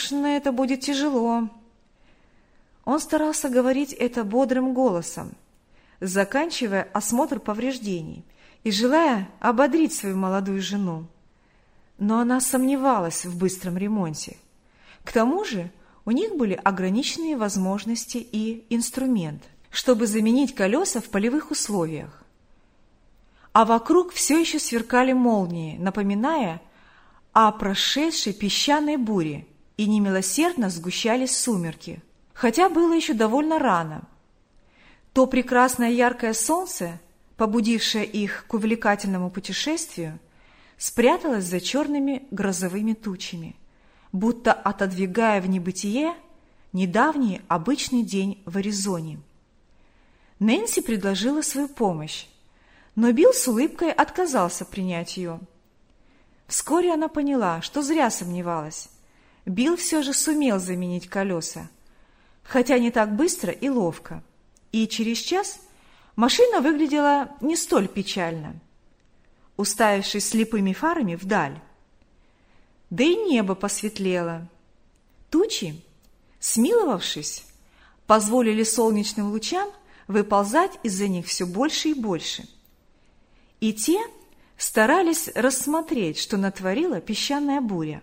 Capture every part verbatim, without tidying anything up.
конечно, это будет тяжело». Он старался говорить это бодрым голосом, заканчивая осмотр повреждений и желая ободрить свою молодую жену. Но она сомневалась в быстром ремонте. К тому же у них были ограниченные возможности и инструмент, чтобы заменить колеса в полевых условиях. А вокруг все еще сверкали молнии, напоминая о прошедшей песчаной буре, и немилосердно сгущались сумерки, хотя было еще довольно рано. То прекрасное яркое солнце, побудившее их к увлекательному путешествию, спряталось за черными грозовыми тучами, будто отодвигая в небытие недавний обычный день в Аризоне. Нэнси предложила свою помощь, но Билл с улыбкой отказался принять ее. Вскоре она поняла, что зря сомневалась. Билл все же сумел заменить колеса, хотя не так быстро и ловко, и через час машина выглядела не столь печально, уставившись слепыми фарами вдаль. Да и небо посветлело. Тучи, смиловавшись, позволили солнечным лучам выползать из-за них все больше и больше. И те старались рассмотреть, что натворила песчаная буря.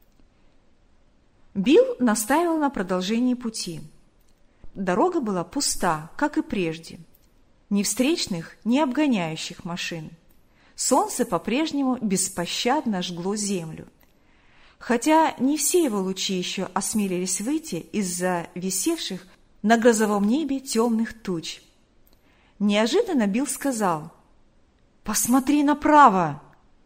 Билл настаивал на продолжении пути. Дорога была пуста, как и прежде. Ни встречных, ни обгоняющих машин. Солнце по-прежнему беспощадно жгло землю. Хотя не все его лучи еще осмелились выйти из-за висевших на грозовом небе темных туч. Неожиданно Билл сказал: «Посмотри направо!»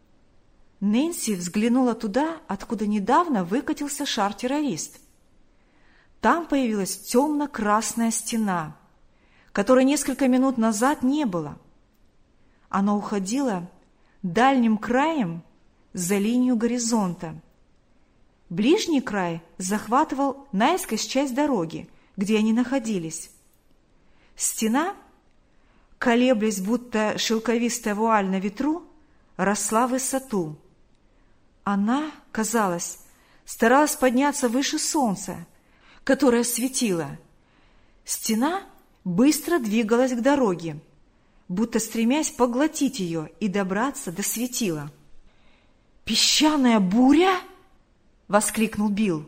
Нэнси взглянула туда, откуда недавно выкатился шар-террорист. Там появилась темно-красная стена, которой несколько минут назад не было. Она уходила дальним краем за линию горизонта. Ближний край захватывал наискось часть дороги, где они находились. Стена, колеблясь, будто шелковистая вуаль на ветру, росла в высоту. Она, казалось, старалась подняться выше солнца, которое светило. Стена быстро двигалась к дороге, будто стремясь поглотить ее и добраться до светила. «Песчаная буря?» — воскликнул Билл.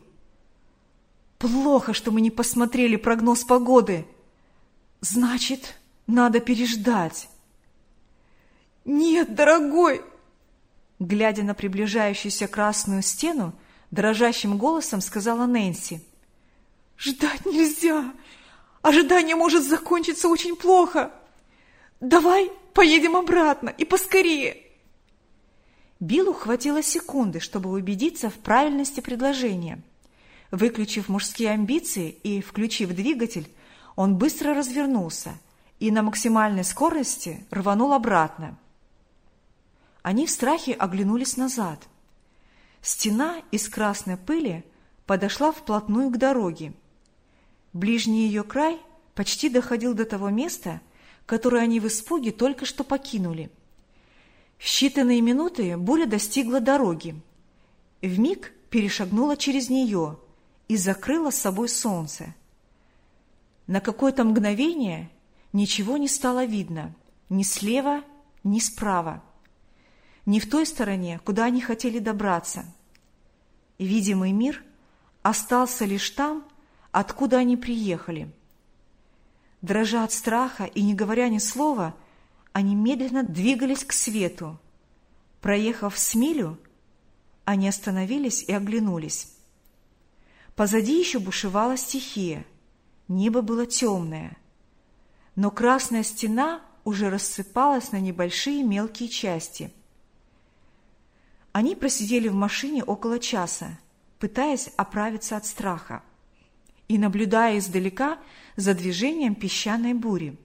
«Плохо, что мы не посмотрели прогноз погоды. Значит, надо переждать». «Нет, дорогой!» Глядя на приближающуюся красную стену, дрожащим голосом сказала Нэнси: «Ждать нельзя. Ожидание может закончиться очень плохо. Давай поедем обратно и поскорее». Биллу хватило секунды, чтобы убедиться в правильности предложения. Выключив мужские амбиции и включив двигатель, он быстро развернулся и на максимальной скорости рванул обратно. Они в страхе оглянулись назад. Стена из красной пыли подошла вплотную к дороге. Ближний ее край почти доходил до того места, которое они в испуге только что покинули. В считанные минуты буря достигла дороги, вмиг перешагнула через нее и закрыла с собой солнце. На какое-то мгновение ничего не стало видно ни слева, ни справа, ни в той стороне, куда они хотели добраться. Видимый мир остался лишь там, откуда они приехали. Дрожа от страха и не говоря ни слова, они медленно двигались к свету. Проехав с милю, они остановились и оглянулись. Позади еще бушевала стихия, небо было темное, но красная стена уже рассыпалась на небольшие мелкие части. Они просидели в машине около часа, пытаясь оправиться от страха и наблюдая издалека за движением песчаной бури.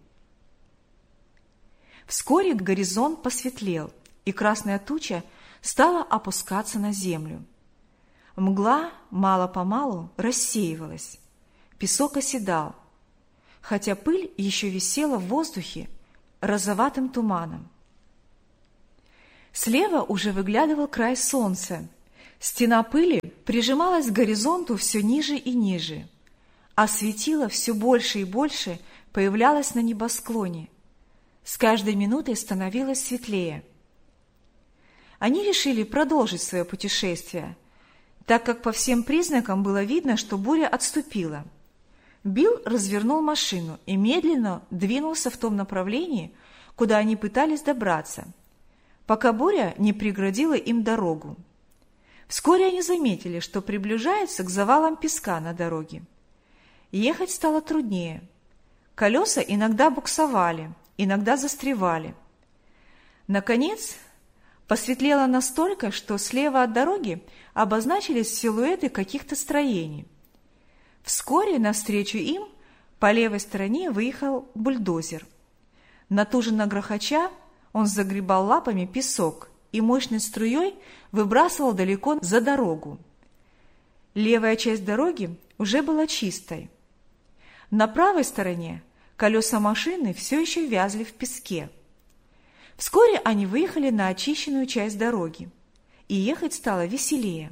Вскоре горизонт посветлел, и красная туча стала опускаться на землю. Мгла мало-помалу рассеивалась, песок оседал, хотя пыль еще висела в воздухе розоватым туманом. Слева уже выглядывал край солнца, Стена пыли прижималась к горизонту все ниже и ниже, а светило все больше и больше появлялось на небосклоне. С каждой минутой становилось светлее. Они решили продолжить свое путешествие, так как по всем признакам было видно, что буря отступила. Билл развернул машину и медленно двинулся в том направлении, куда они пытались добраться, пока буря не преградила им дорогу. Вскоре они заметили, что приближаются к завалам песка на дороге. Ехать стало труднее. Колеса иногда буксовали, иногда застревали. Наконец, посветлело настолько, что слева от дороги обозначились силуэты каких-то строений. Вскоре навстречу им по левой стороне выехал бульдозер. Натуженно грохоча, он загребал лапами песок и мощной струей выбрасывал далеко за дорогу. Левая часть дороги уже была чистой. На правой стороне колеса машины все еще вязли в песке. Вскоре они выехали на очищенную часть дороги, и ехать стало веселее.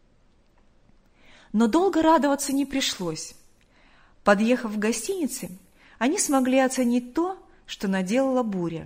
Но долго радоваться не пришлось. Подъехав к гостинице, они смогли оценить то, что наделала буря.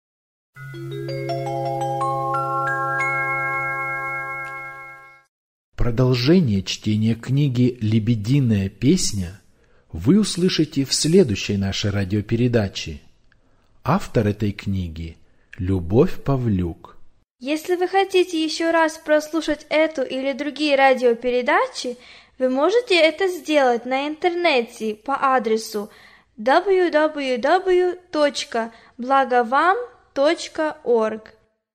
Продолжение чтения книги «Лебединая песня» вы услышите в следующей нашей радиопередаче. Автор этой книги – Любовь Павлюк. Если вы хотите еще раз прослушать эту или другие радиопередачи, вы можете это сделать на интернете по адресу дабл ю дабл ю дабл ю точка благовам точка орг.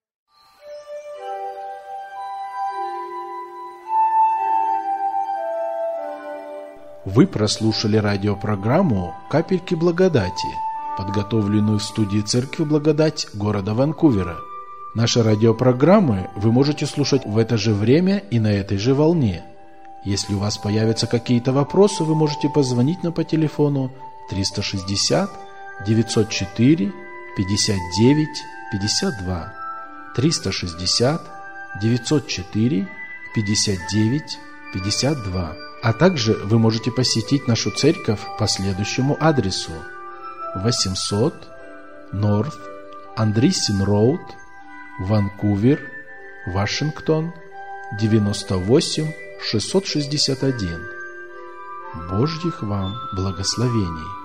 Вы прослушали радиопрограмму «Капельки благодати», подготовленную в студии Церкви Благодать города Ванкувера. Наши радиопрограммы вы можете слушать в это же время и на этой же волне. Если у вас появятся какие-то вопросы, вы можете позвонить нам по телефону триста шестьдесят девятьсот четыре пятьдесят девять пятьдесят два, триста шестьдесят девятьсот четыре пятьдесят девять пятьдесят два. А также вы можете посетить нашу церковь по следующему адресу: восемьсот North Andreessen Road, Ванкувер, Вашингтон, девяносто восемь шестьсот шестьдесят один. Божьих вам благословений!